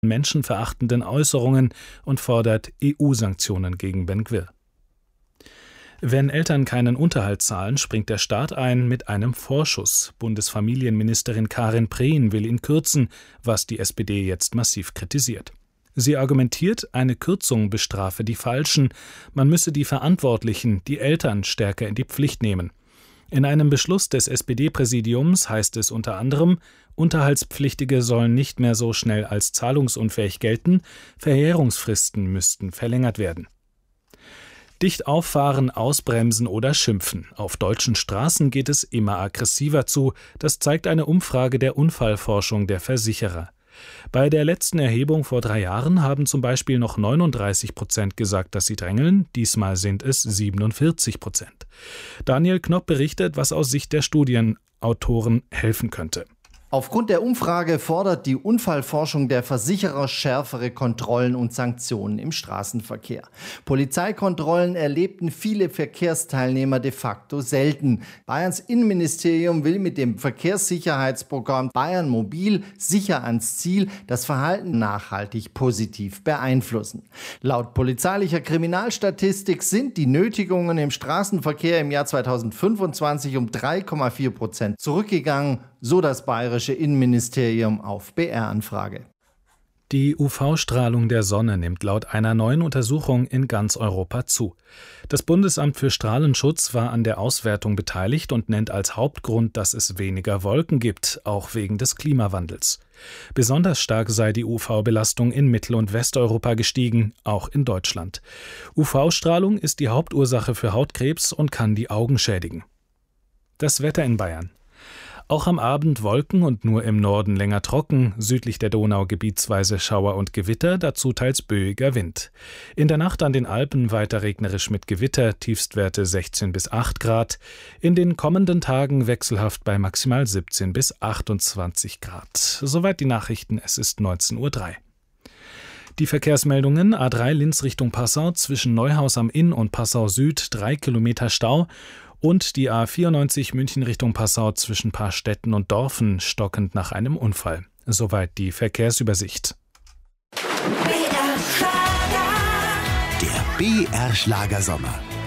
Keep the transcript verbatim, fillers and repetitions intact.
menschenverachtenden Äußerungen und fordert E U-Sanktionen gegen Ben Gvir. Wenn Eltern keinen Unterhalt zahlen, springt der Staat ein mit einem Vorschuss. Bundesfamilienministerin Karin Prehn will ihn kürzen, was die S P D jetzt massiv kritisiert. Sie argumentiert, eine Kürzung bestrafe die Falschen, man müsse die Verantwortlichen, die Eltern, stärker in die Pflicht nehmen. In einem Beschluss des S P D-Präsidiums heißt es unter anderem, Unterhaltspflichtige sollen nicht mehr so schnell als zahlungsunfähig gelten, Verjährungsfristen müssten verlängert werden. Dicht auffahren, ausbremsen oder schimpfen. Auf deutschen Straßen geht es immer aggressiver zu. Das zeigt eine Umfrage der Unfallforschung der Versicherer. Bei der letzten Erhebung vor drei Jahren haben zum Beispiel noch neununddreißig Prozent gesagt, dass sie drängeln. Diesmal sind es siebenundvierzig Prozent. Daniel Knopp berichtet, was aus Sicht der Studienautoren helfen könnte. Aufgrund der Umfrage fordert die Unfallforschung der Versicherer schärfere Kontrollen und Sanktionen im Straßenverkehr. Polizeikontrollen erlebten viele Verkehrsteilnehmer de facto selten. Bayerns Innenministerium will mit dem Verkehrssicherheitsprogramm Bayern Mobil sicher ans Ziel das Verhalten nachhaltig positiv beeinflussen. Laut polizeilicher Kriminalstatistik sind die Nötigungen im Straßenverkehr im Jahr zweitausendfünfundzwanzig um drei Komma vier Prozent zurückgegangen, so das bayerische Innenministerium auf B R-Anfrage. Die U V-Strahlung der Sonne nimmt laut einer neuen Untersuchung in ganz Europa zu. Das Bundesamt für Strahlenschutz war an der Auswertung beteiligt und nennt als Hauptgrund, dass es weniger Wolken gibt, auch wegen des Klimawandels. Besonders stark sei die U V-Belastung in Mittel- und Westeuropa gestiegen, auch in Deutschland. U V-Strahlung ist die Hauptursache für Hautkrebs und kann die Augen schädigen. Das Wetter in Bayern. Auch am Abend Wolken und nur im Norden länger trocken, südlich der Donau gebietsweise Schauer und Gewitter, dazu teils böiger Wind. In der Nacht an den Alpen weiter regnerisch mit Gewitter, Tiefstwerte sechzehn bis acht Grad. In den kommenden Tagen wechselhaft bei maximal siebzehn bis achtundzwanzig Grad. Soweit die Nachrichten, es ist neunzehn Uhr drei. Die Verkehrsmeldungen: A drei Linz Richtung Passau, zwischen Neuhaus am Inn und Passau Süd drei Kilometer Stau. Und die A vierundneunzig München Richtung Passau zwischen Paarstetten und Dorfen stockend nach einem Unfall. Soweit die Verkehrsübersicht. Der B R Schlager Sommer.